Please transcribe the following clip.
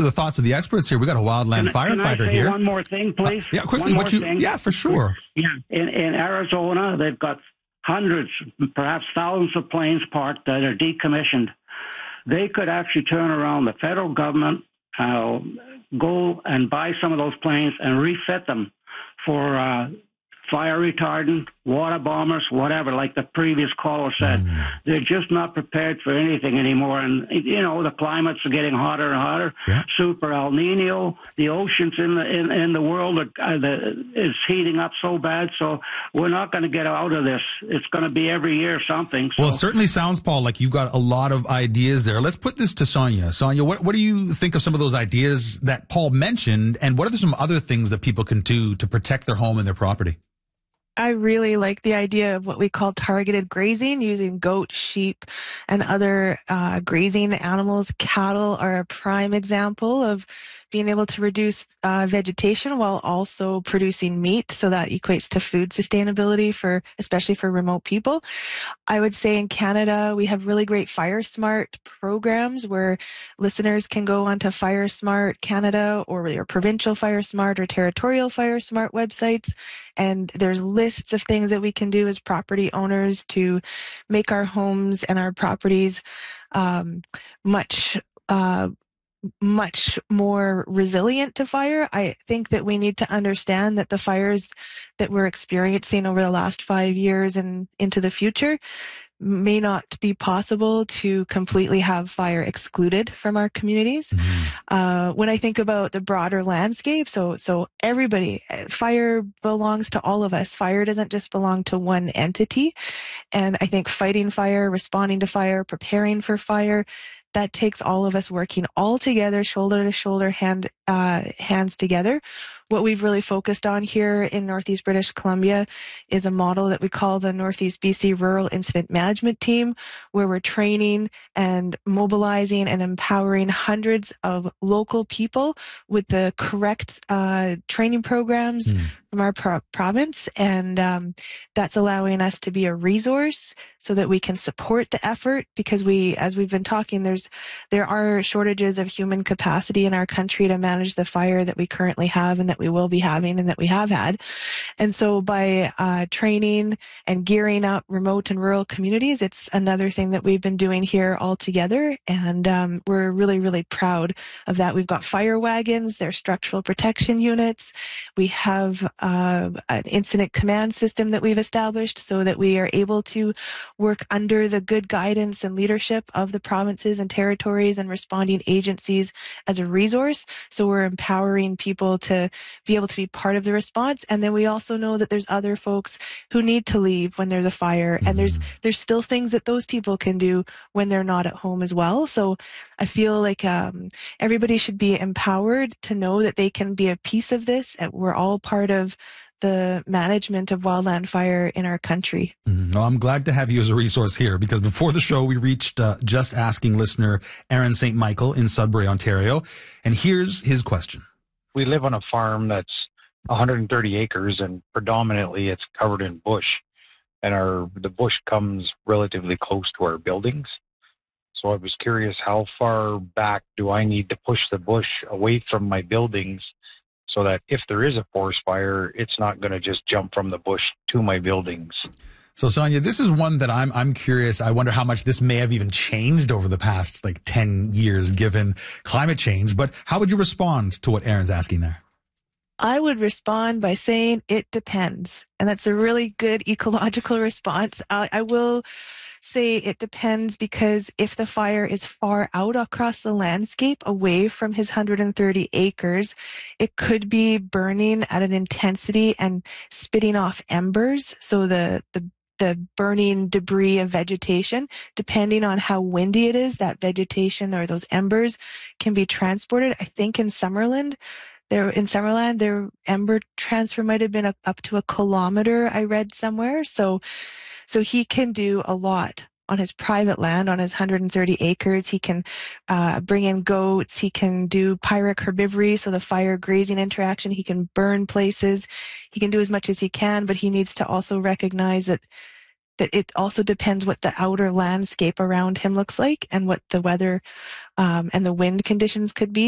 the thoughts of the experts here. We got a wildland firefighter can I say here. One more thing, please. Yeah, quickly. Yeah, for sure. Yeah, in Arizona, they've got hundreds, perhaps thousands of planes parked that are decommissioned. They could actually turn around. The federal government go and buy some of those planes and refit them for fire retardant, water bombers, whatever, like the previous caller said. They're just not prepared for anything anymore. And, the climates are getting hotter and hotter. Yeah. Super El Nino. The oceans in the world is heating up so bad. So we're not going to get out of this. It's going to be every year something. So. Well, it certainly sounds, Paul, like you've got a lot of ideas there. Let's put this to Sonia. Sonia, what do you think of some of those ideas that Paul mentioned? And what are some other things that people can do to protect their home and their property? I really like the idea of what we call targeted grazing, using goat, sheep, and other grazing animals. Cattle are a prime example of being able to reduce vegetation while also producing meat. So that equates to food sustainability especially for remote people. I would say in Canada, we have really great Fire Smart programs where listeners can go onto Fire Smart Canada or your provincial Fire Smart or territorial Fire Smart websites. And there's lists of things that we can do as property owners to make our homes and our properties much more resilient to fire. I think that we need to understand that the fires that we're experiencing over the last 5 years and into the future may not be possible to completely have fire excluded from our communities. When I think about the broader landscape, so everybody, fire belongs to all of us. Fire doesn't just belong to one entity. And I think fighting fire, responding to fire, preparing for fire, that takes all of us working all together, shoulder to shoulder, hands together. What we've really focused on here in Northeast British Columbia is a model that we call the Northeast BC Rural Incident Management Team, where we're training and mobilizing and empowering hundreds of local people with the correct training programs from our province. And that's allowing us to be a resource so that we can support the effort, because as we've been talking, there are shortages of human capacity in our country to manage the fire that we currently have and that we will be having and that we have had. And so by training and gearing up remote and rural communities, it's another thing that we've been doing here all together. And we're really, really proud of that. We've got fire wagons, they're structural protection units. We have an incident command system that we've established so that we are able to work under the good guidance and leadership of the provinces and territories and responding agencies as a resource. So we're empowering people to be able to be part of the response. And then we also know that there's other folks who need to leave when there's a fire. And there's still things that those people can do when they're not at home as well. So I feel like everybody should be empowered to know that they can be a piece of this. And we're all part of the management of wildland fire in our country. Well, I'm glad to have you as a resource here, because before the show, we reached Just Asking listener Aaron St. Michael in Sudbury, Ontario. And here's his question. We live on a farm that's 130 acres, and predominantly it's covered in bush. And the bush comes relatively close to our buildings. So I was curious, how far back do I need to push the bush away from my buildings so that if there is a forest fire, it's not going to just jump from the bush to my buildings? So, Sonia, this is one that I'm curious. I wonder how much this may have even changed over the past 10 years, given climate change. But how would you respond to what Aaron's asking there? I would respond by saying it depends. And that's a really good ecological response. I will say it depends, because if the fire is far out across the landscape away from his 130 acres, it could be burning at an intensity and spitting off embers. So the burning debris of vegetation, depending on how windy it is, that vegetation or those embers can be transported. I think in Summerland, their ember transfer might have been up to 1 kilometer, I read somewhere. So he can do a lot on his private land, on his 130 acres. He can bring in goats. He can do pyrrhic herbivory, so the fire grazing interaction. He can burn places. He can do as much as he can, but he needs to also recognize that it also depends what the outer landscape around him looks like and what the weather and the wind conditions could be.